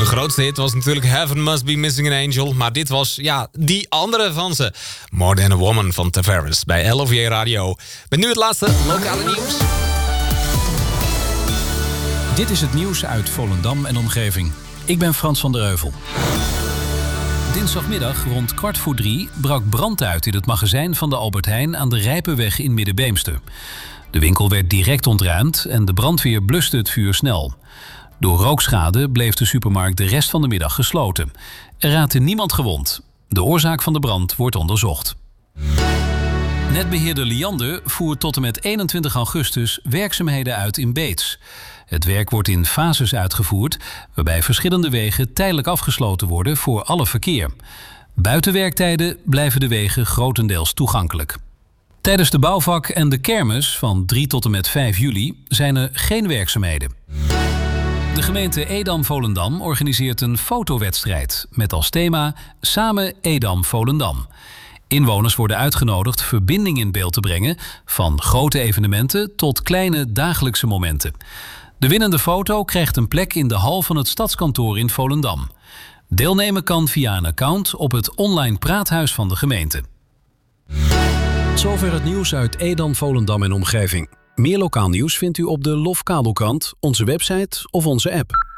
Hun grootste hit was natuurlijk Heaven Must Be Missing an Angel. Maar dit was, die andere van ze. More Than a Woman van Tavares bij LOVJ Radio. Met nu het laatste lokale nieuws. Dit is het nieuws uit Volendam en omgeving. Ik ben Frans van der Heuvel. Dinsdagmiddag rond 2:45 brak brand uit in het magazijn van de Albert Heijn aan de Rijpenweg in Middenbeemster. De winkel werd direct ontruimd en de brandweer bluste het vuur snel. Door rookschade bleef de supermarkt de rest van de middag gesloten. Er raakte niemand gewond. De oorzaak van de brand wordt onderzocht. Netbeheerder Liander voert tot en met 21 augustus werkzaamheden uit in Beets. Het werk wordt in fases uitgevoerd, waarbij verschillende wegen tijdelijk afgesloten worden voor alle verkeer. Buiten werktijden blijven de wegen grotendeels toegankelijk. Tijdens de bouwvak en de kermis van 3 tot en met 5 juli zijn er geen werkzaamheden. De gemeente Edam-Volendam organiseert een fotowedstrijd met als thema Samen Edam-Volendam. Inwoners worden uitgenodigd verbinding in beeld te brengen, van grote evenementen tot kleine dagelijkse momenten. De winnende foto krijgt een plek in de hal van het stadskantoor in Volendam. Deelnemen kan via een account op het online praathuis van de gemeente. Zover het nieuws uit Edam, Volendam en omgeving. Meer lokaal nieuws vindt u op de LOF Kabelkrant, onze website of onze app.